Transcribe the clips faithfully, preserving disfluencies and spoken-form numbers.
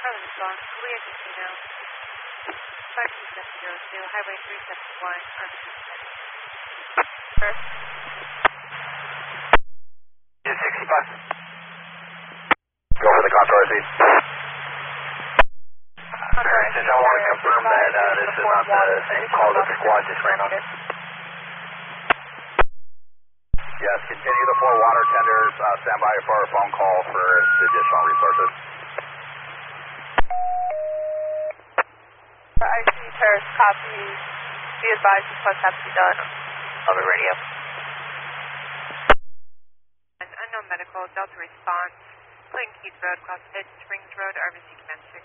Charlie Response, Korea Casino, five two seven zero two, Highway three seven one, Arlington. First. two sixty-five. Go for the contour seat. Since I want to confirm that uh, this is not the same call that the squad just ran on. Yes, continue the four water tenders. Uh, stand by for a phone call for additional resources. I C Terrace, copy. Be advised, this must have to be done over radio. An unknown medical, Delta Response, Clinton Keys Road, across Hidden Springs Road, R B C Command six.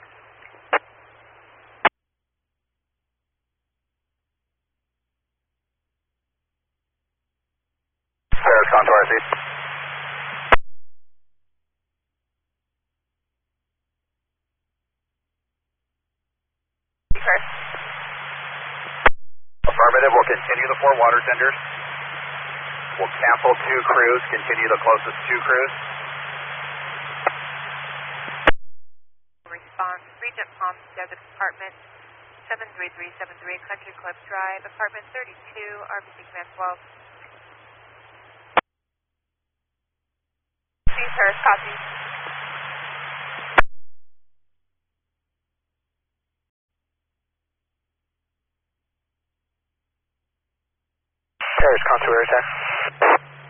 Terrace, contour seat. First. Affirmative, we'll continue the four water tenders. We'll cancel two crews, continue the closest two crews. Response, Regent Palms Desert Apartment, seven three three seven three, Country Club Drive, Apartment thirty-two, R B C Command twelve. C Terrace, copy. Terrace, contour air attack.